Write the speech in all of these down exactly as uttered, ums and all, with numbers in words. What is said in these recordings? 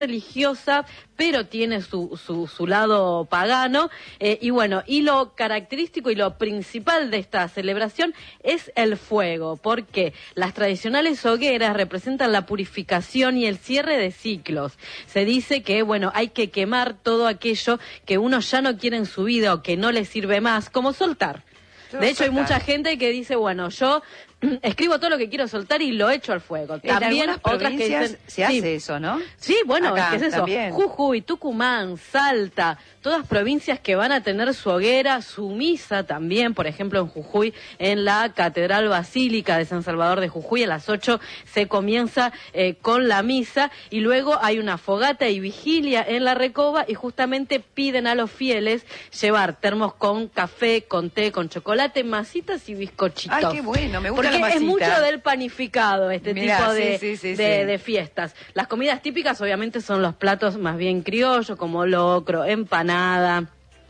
religiosa, pero tiene su, su, su lado pagano, eh, y bueno, y lo característico y lo principal de esta celebración es el fuego, porque las tradicionales hogueras representan la purificación y el cierre de ciclos. Se dice que, bueno, hay que quemar todo aquello que uno ya no quiere en su vida o que no le sirve más, como soltar. De hecho, hay mucha gente que dice, bueno, yo escribo todo lo que quiero soltar y lo echo al fuego. También en otras que dicen, se hace sí, eso, ¿no? Sí, bueno, Acá, es que es eso. También. Jujuy, Tucumán, Salta, todas provincias que van a tener su hoguera, su misa también, por ejemplo en Jujuy, en la Catedral Basílica de San Salvador de Jujuy, a las ocho se comienza eh, con la misa y luego hay una fogata y vigilia en la Recoba y justamente piden a los fieles llevar termos con café, con té, con chocolate, masitas y bizcochitos. Ay, qué bueno, me gusta. Porque es mucho del panificado, este Mirá, tipo de, sí, sí, sí, de, sí. de fiestas. Las comidas típicas obviamente son los platos más bien criollos, como locro, empanada.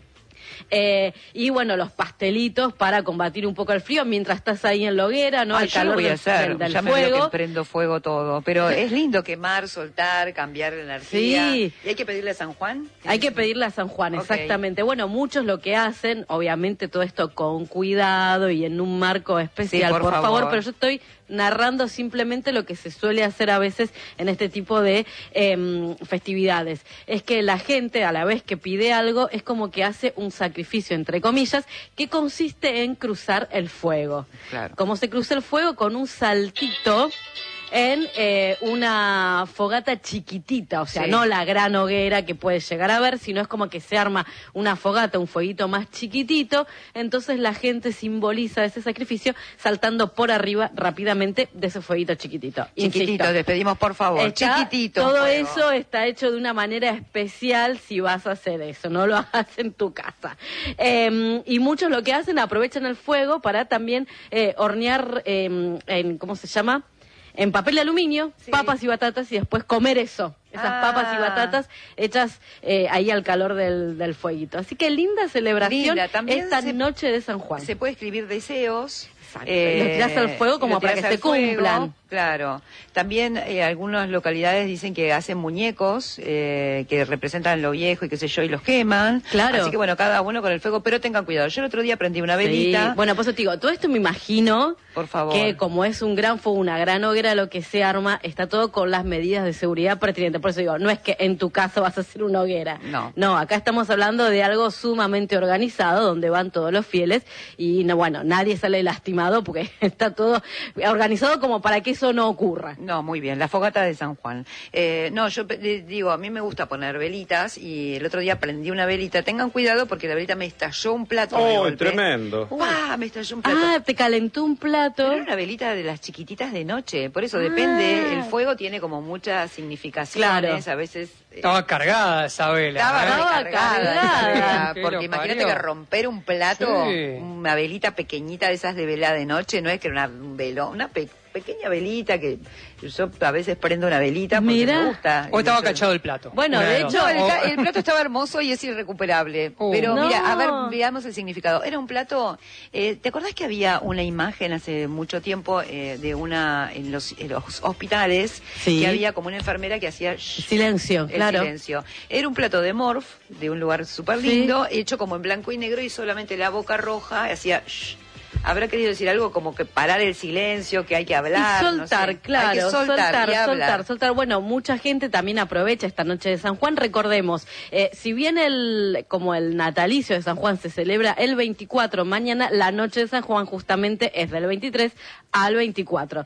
Eh, y bueno, los pastelitos para combatir un poco el frío mientras estás ahí en la hoguera, ¿no? Ay, el yo calor lo voy a del, hacer, del, del ya fuego. me veo que prendo fuego todo, pero es lindo quemar, soltar, cambiar la energía. Sí. ¿Y hay que pedirle a San Juan? Hay que pedirle a San Juan, Okay. exactamente. Bueno, muchos lo que hacen, obviamente todo esto con cuidado y en un marco especial, sí, por, por favor. favor, pero yo estoy narrando simplemente lo que se suele hacer a veces en este tipo de eh, festividades. Es que la gente, a la vez que pide algo, es como que hace un sacrificio, entre comillas, que consiste en cruzar el fuego. Claro. Como se cruza el fuego con un saltito en eh, una fogata chiquitita, o sea, sí. no la gran hoguera que puedes llegar a ver, sino es como que se arma una fogata, un fueguito más chiquitito, entonces la gente simboliza ese sacrificio saltando por arriba rápidamente de ese fueguito chiquitito. Chiquitito, Insisto, les pedimos por favor, está, chiquitito. Todo fuego. eso está hecho de una manera especial si vas a hacer eso, no lo hagas en tu casa. Eh, y muchos lo que hacen, aprovechan el fuego para también eh, hornear, eh, en, ¿cómo se llama?, en papel de aluminio, sí. papas y batatas y después comer eso, esas ah. papas y batatas hechas eh, ahí al calor del, del fueguito. Así que linda celebración linda. Esta se, noche de San Juan. Se puede escribir deseos. Eh, los tirás al fuego como para que se cumplan. Claro. También eh, algunas localidades dicen que hacen muñecos eh, que representan lo viejo y qué sé yo, y los queman. Claro. Así que bueno, cada uno con el fuego, pero tengan cuidado. Yo el otro día prendí una velita. Sí. Bueno, pues te digo, todo esto me imagino Por favor. que como es un gran fuego, una gran hoguera, lo que se arma, está todo con las medidas de seguridad pertinentes. Por eso digo, no es que en tu casa vas a hacer una hoguera. No. No, acá estamos hablando de algo sumamente organizado, donde van todos los fieles y no, bueno, nadie sale lastimado porque está todo organizado como para que eso no ocurra. No, muy bien, la fogata de San Juan. Eh, no, yo eh, digo, a mí me gusta poner velitas y el otro día prendí una velita. Tengan cuidado porque la velita me estalló un plato. ¡Oh, tremendo! ¡Ah, me estalló un plato! Ah, te calentó un plato. Pero era una velita de las chiquititas de noche, por eso ah. depende, el fuego tiene como muchas significaciones, claro. a veces... Eh, estaba cargada esa vela. Estaba ¿eh? cargada, cargada. porque imagínate que romper un plato, sí. una velita pequeñita de esas de vela de noche, no es que era una velón, una pe pequeña velita que yo a veces prendo una velita porque Mira. me gusta. O estaba cachado el plato. Bueno, de hecho, no, el, el plato estaba hermoso y es irrecuperable. Uh, pero no. mira, a ver, veamos el significado. Era un plato, eh, ¿te acordás que había una imagen hace mucho tiempo eh, de una, en los, en los hospitales, sí. que había como una enfermera que hacía shh, silencio, el claro. silencio? Era un plato de morph, de un lugar súper lindo, sí. hecho como en blanco y negro y solamente la boca roja hacía shh. Habrá querido decir algo como que parar el silencio, que hay que hablar. Y soltar, no sé. claro, hay que soltar, soltar, y soltar, soltar. Bueno, mucha gente también aprovecha esta noche de San Juan. Recordemos, eh, si bien el, como el natalicio de San Juan se celebra el veinticuatro, mañana la noche de San Juan justamente es del veintitrés al veinticuatro.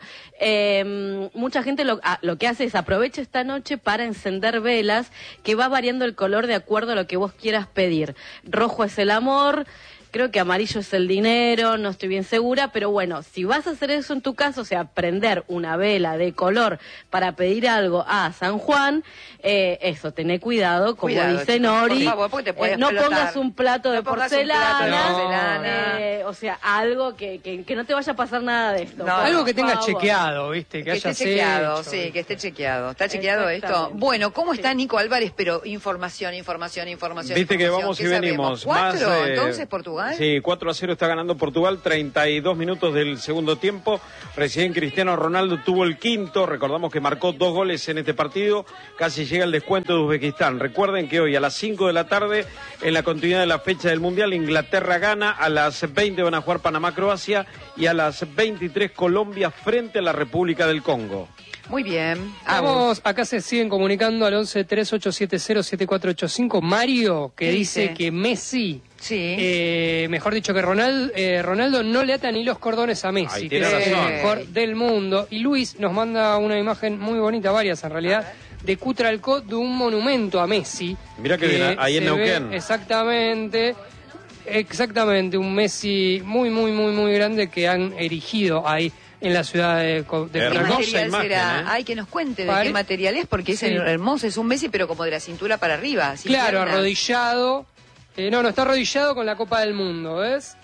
Eh, mucha gente lo, ah, lo que hace es aprovecha esta noche para encender velas, que va variando el color de acuerdo a lo que vos quieras pedir. Rojo es el amor. Creo que amarillo es el dinero, no estoy bien segura, pero bueno, si vas a hacer eso en tu caso, o sea, prender una vela de color para pedir algo a San Juan, eh, eso, tené cuidado, como cuidado, dice chicos, Nori, por favor, porque te puede eh, no explotar. pongas un plato de no porcelana, plato de porcelana. Eh, o sea, algo que, que, que no te vaya a pasar nada de esto. No, algo que tengas favor. chequeado, ¿viste? Que, Que esté hayas chequeado, hecho, sí, ¿viste? que esté chequeado. ¿Está chequeado esto? Bueno, ¿cómo está Nico Álvarez? Pero información, información, información. Viste que información. vamos y ¿Qué venimos. sabemos? ¿Cuatro? Más, eh... Entonces, Portugal. ¿eh? Sí, cuatro a cero está ganando Portugal, treinta y dos minutos del segundo tiempo. Recién Cristiano Ronaldo tuvo el quinto, recordamos que marcó dos goles en este partido, casi llega el descuento de Uzbekistán. Recuerden que hoy a las cinco de la tarde, en la continuidad de la fecha del Mundial, Inglaterra gana, a las veinte van a jugar Panamá-Croacia y a las veintitrés Colombia frente a la República del Congo. Muy bien. Vamos, acá se siguen comunicando al once tres ocho siete cero siete cuatro ocho cinco. Mario, que dice? dice que Messi, sí. eh, mejor dicho que Ronaldo, eh, Ronaldo no le ata ni los cordones a Messi, Ay, que es tiene el razón. mejor del mundo. Y Luis nos manda una imagen muy bonita, varias en realidad, de Cutralcó, de un monumento a Messi. Mirá que bien, ahí en se ve Neuquén. Exactamente. Exactamente, un Messi muy, muy, muy, muy grande que han erigido ahí en la ciudad de, Co- de ¿Qué Hermosa Cutralcó. material imagen, será? ¿eh? Hay que nos cuente de Pare- qué material es, porque es Sí. hermoso, es un Messi, pero como de la cintura para arriba. sin Claro, piernas. arrodillado. Eh, no, no, está arrodillado con la Copa del Mundo, ¿ves?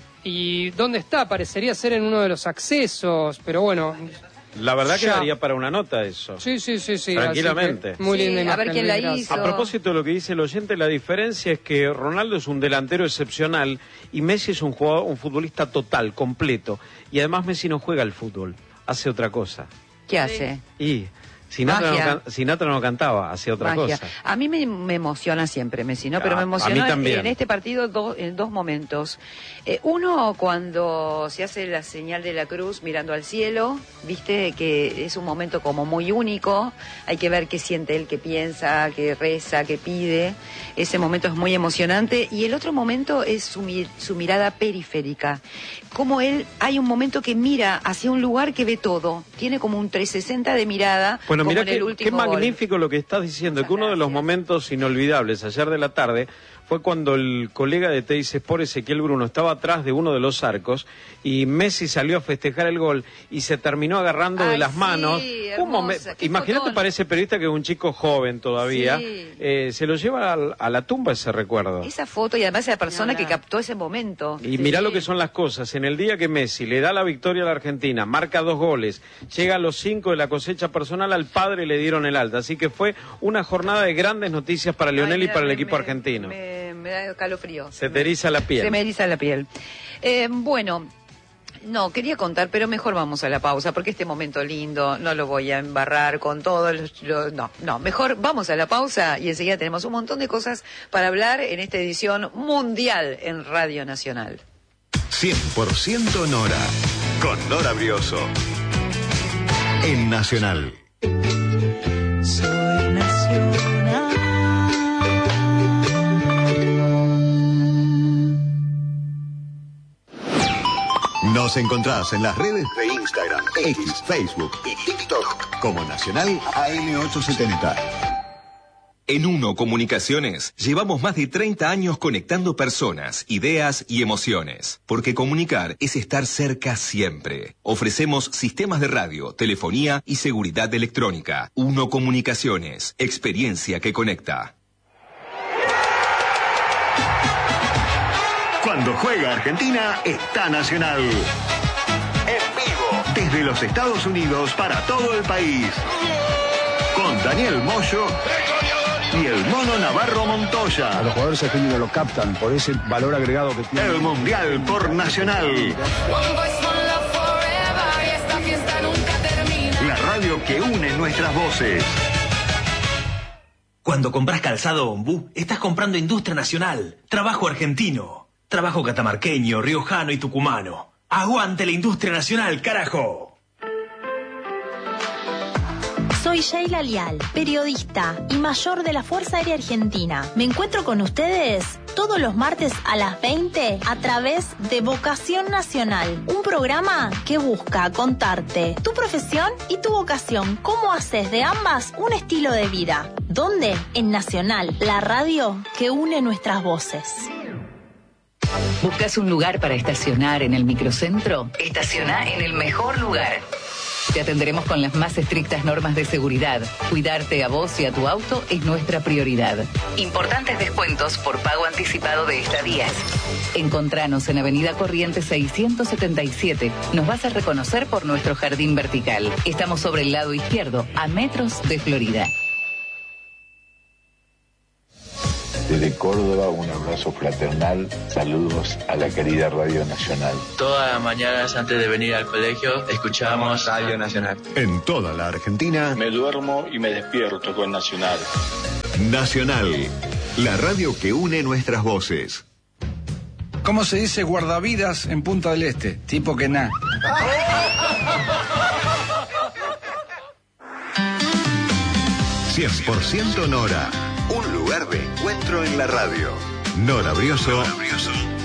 ¿Y dónde está? Parecería ser en uno de los accesos, pero bueno. La verdad que Ya. daría para una nota eso. Sí, sí, sí, sí. Tranquilamente. así que muy Sí, linda a imagen, ver quién Luis, la gracias. hizo. A propósito de lo que dice el oyente, la diferencia es que Ronaldo es un delantero excepcional y Messi es un jugador, un futbolista total, completo. Y además Messi no juega al fútbol, hace otra cosa. ¿Qué hace? Y Sinatra no, Magia. can- Sinatra no cantaba, hacía otra Magia. cosa. A mí me, me emociona siempre Messi, ¿no? Pero A- me a mí emocionó también. en este partido do- en dos momentos. Eh, uno, cuando se hace la señal de la cruz mirando al cielo, viste que es un momento como muy único. Hay que ver qué siente él, qué piensa, qué reza, qué pide. Ese momento es muy emocionante. Y el otro momento es su, mi- su mirada periférica. Como él, hay un momento que mira hacia un lugar que ve todo. Tiene como un trescientos sesenta de mirada. Bueno, como mira en el qué, último qué gol. magnífico lo que estás diciendo, Muchas que uno de los gracias. momentos inolvidables ayer de la tarde fue cuando el colega de Teis Sport, Ezequiel Bruno, estaba atrás de uno de los arcos y Messi salió a festejar el gol y se terminó agarrando de Ay, las sí, manos. Un momen- hermosa, qué Imagínate fotón. para ese periodista que es un chico joven todavía, Sí. eh, se lo lleva al- a la tumba ese recuerdo. Esa foto y además esa persona No, que no. captó ese momento. Y mirá lo que son las cosas. En el día que Messi le da la victoria a la Argentina, marca dos goles, llega a los cinco de la cosecha personal, al padre le dieron el alta. Así que fue una jornada de grandes noticias para Lionel Ay, y para el me- equipo me- argentino. Me, me da calofrío. Se te eriza la piel. Se me eriza la piel. Eh, bueno, no, quería contar, pero mejor vamos a la pausa, porque este momento lindo no lo voy a embarrar con todos los... los- no, no, mejor vamos a la pausa y enseguida tenemos un montón de cosas para hablar en esta edición mundial en Radio Nacional. cien por ciento Nora, con Nora Brioso. En Nacional. Soy nacional. Nos encontrás en las redes de Instagram, X, Facebook y TikTok como Nacional A M ochocientos setenta. En Uno Comunicaciones llevamos más de treinta años conectando personas, ideas y emociones, porque comunicar es estar cerca siempre. Ofrecemos sistemas de radio, telefonía y seguridad electrónica. Uno Comunicaciones, experiencia que conecta. Cuando juega Argentina, está Nacional. En vivo, desde los Estados Unidos para todo el país. Con Daniel Moyo y el Mono Navarro Montoya. Los jugadores argentinos lo captan por ese valor agregado que tiene. El Mundial por Nacional. La radio que une nuestras voces. Cuando compras calzado Ombú, estás comprando industria nacional, trabajo argentino, trabajo catamarqueño, riojano y tucumano. ¡Aguante la industria nacional, carajo! Soy Sheila Lial, periodista y mayor de la Fuerza Aérea Argentina. Me encuentro con ustedes todos los martes a las veinte a través de Vocación Nacional, un programa que busca contarte tu profesión y tu vocación, cómo haces de ambas un estilo de vida. ¿Dónde? En Nacional, la radio que une nuestras voces. ¿Buscas un lugar para estacionar en el microcentro? Estaciona en el mejor lugar. Te atenderemos con las más estrictas normas de seguridad. Cuidarte a vos y a tu auto es nuestra prioridad. Importantes descuentos por pago anticipado de estadías. Encontranos en Avenida Corrientes seiscientos setenta y siete. Nos vas a reconocer por nuestro jardín vertical. Estamos sobre el lado izquierdo, a metros de Florida. Desde Córdoba, un abrazo fraternal. Saludos a la querida Radio Nacional. Todas las mañanas antes de venir al colegio escuchamos Radio Nacional. En toda la Argentina, me duermo y me despierto con Nacional. Nacional, la radio que une nuestras voces. ¿Cómo se dice guardavidas en Punta del Este? Tipo que nada. cien por ciento Nora. Un lugar de encuentro en la radio. Nora Brioso. Nora Brioso.